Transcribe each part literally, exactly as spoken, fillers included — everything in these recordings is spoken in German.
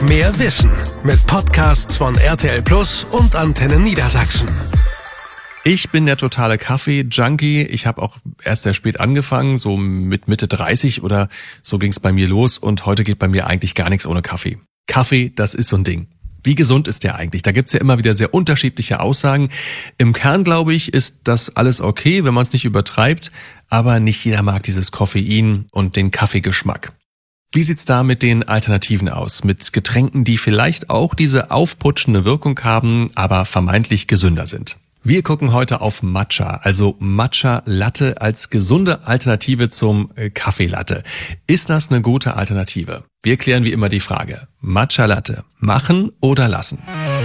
Mehr Wissen mit Podcasts von R T L Plus und Antenne Niedersachsen. Ich bin der totale Kaffee-Junkie. Ich habe auch erst sehr spät angefangen, so mit Mitte dreißig oder so ging's bei mir los. Und heute geht bei mir eigentlich gar nichts ohne Kaffee. Kaffee, das ist so ein Ding. Wie gesund ist der eigentlich? Da gibt's ja immer wieder sehr unterschiedliche Aussagen. Im Kern, glaube ich, ist das alles okay, wenn man es nicht übertreibt. Aber nicht jeder mag dieses Koffein und den Kaffeegeschmack. Wie sieht's da mit den Alternativen aus? Mit Getränken, die vielleicht auch diese aufputschende Wirkung haben, aber vermeintlich gesünder sind. Wir gucken heute auf Matcha, also Matcha Latte als gesunde Alternative zum Kaffeelatte. Ist das eine gute Alternative? Wir klären wie immer die Frage: Matcha Latte, machen oder lassen?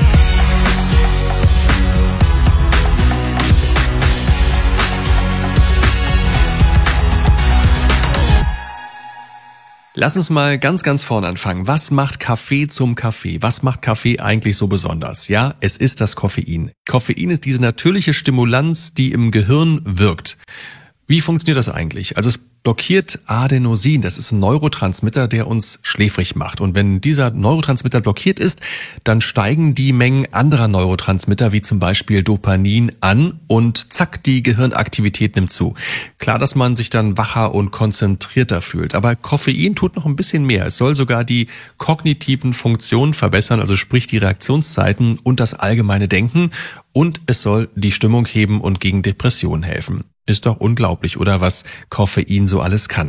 Lass uns mal ganz, ganz vorne anfangen. Was macht Kaffee zum Kaffee? Was macht Kaffee eigentlich so besonders? Ja, es ist das Koffein. Koffein ist diese natürliche Stimulanz, die im Gehirn wirkt. Wie funktioniert das eigentlich? Also es blockiert Adenosin. Das ist ein Neurotransmitter, der uns schläfrig macht. Und wenn dieser Neurotransmitter blockiert ist, dann steigen die Mengen anderer Neurotransmitter, wie zum Beispiel Dopamin, an und zack, die Gehirnaktivität nimmt zu. Klar, dass man sich dann wacher und konzentrierter fühlt. Aber Koffein tut noch ein bisschen mehr. Es soll sogar die kognitiven Funktionen verbessern, also sprich die Reaktionszeiten und das allgemeine Denken. Und es soll die Stimmung heben und gegen Depressionen helfen. Ist doch unglaublich, oder, was Koffein so alles kann.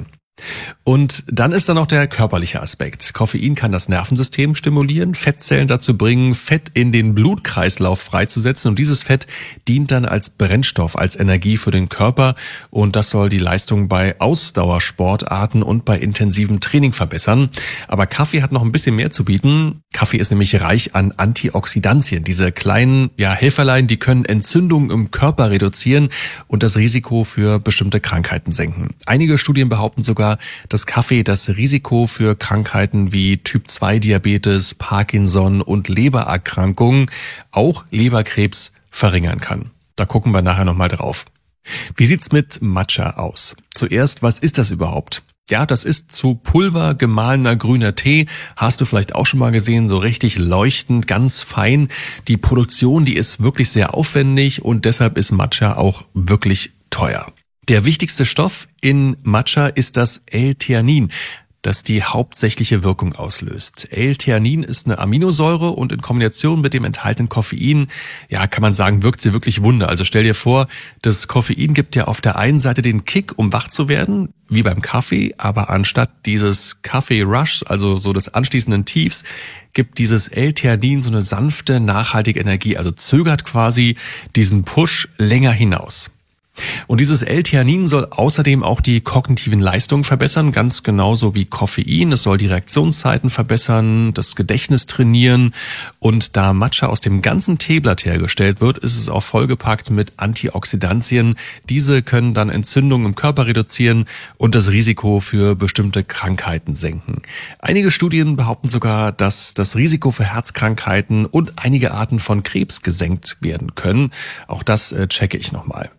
Und dann ist da noch der körperliche Aspekt. Koffein kann das Nervensystem stimulieren, Fettzellen dazu bringen, Fett in den Blutkreislauf freizusetzen. Und dieses Fett dient dann als Brennstoff, als Energie für den Körper. Und das soll die Leistung bei Ausdauersportarten und bei intensivem Training verbessern. Aber Kaffee hat noch ein bisschen mehr zu bieten. Kaffee ist nämlich reich an Antioxidantien. Diese kleinen ja, Helferlein, die können Entzündungen im Körper reduzieren und das Risiko für bestimmte Krankheiten senken. Einige Studien behaupten sogar, dass Kaffee das Risiko für Krankheiten wie Typ zwei Diabetes, Parkinson und Lebererkrankungen, auch Leberkrebs, verringern kann. Da gucken wir nachher nochmal drauf. Wie sieht's mit Matcha aus? Zuerst, was ist das überhaupt? Ja, das ist zu Pulver gemahlener grüner Tee. Hast du vielleicht auch schon mal gesehen, so richtig leuchtend, ganz fein. Die Produktion, die ist wirklich sehr aufwendig und deshalb ist Matcha auch wirklich teuer. Der wichtigste Stoff in Matcha ist das L-Theanin, das die hauptsächliche Wirkung auslöst. L-Theanin ist eine Aminosäure und in Kombination mit dem enthaltenen Koffein, ja, kann man sagen, wirkt sie wirklich Wunder. Also stell dir vor, das Koffein gibt ja auf der einen Seite den Kick, um wach zu werden, wie beim Kaffee, aber anstatt dieses Kaffee-Rush, also so des anschließenden Tiefs, gibt dieses L-Theanin so eine sanfte, nachhaltige Energie, also zögert quasi diesen Push länger hinaus. Und dieses L-Theanin soll außerdem auch die kognitiven Leistungen verbessern, ganz genauso wie Koffein. Es soll die Reaktionszeiten verbessern, das Gedächtnis trainieren. Und da Matcha aus dem ganzen Teeblatt hergestellt wird, ist es auch vollgepackt mit Antioxidantien. Diese können dann Entzündungen im Körper reduzieren und das Risiko für bestimmte Krankheiten senken. Einige Studien behaupten sogar, dass das Risiko für Herzkrankheiten und einige Arten von Krebs gesenkt werden können. Auch das äh, checke ich nochmal.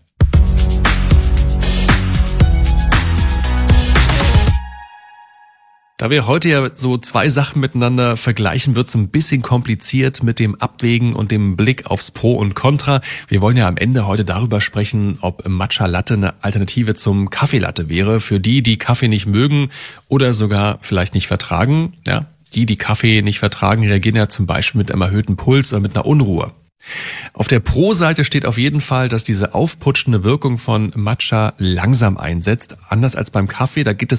Da wir heute ja so zwei Sachen miteinander vergleichen, wird es ein bisschen kompliziert mit dem Abwägen und dem Blick aufs Pro und Contra. Wir wollen ja am Ende heute darüber sprechen, ob Matcha Latte eine Alternative zum Kaffeelatte wäre, für die, die Kaffee nicht mögen oder sogar vielleicht nicht vertragen. Ja, die, die Kaffee nicht vertragen, reagieren ja zum Beispiel mit einem erhöhten Puls oder mit einer Unruhe. Auf der Pro-Seite steht auf jeden Fall, dass diese aufputschende Wirkung von Matcha langsam einsetzt. Anders als beim Kaffee, da geht es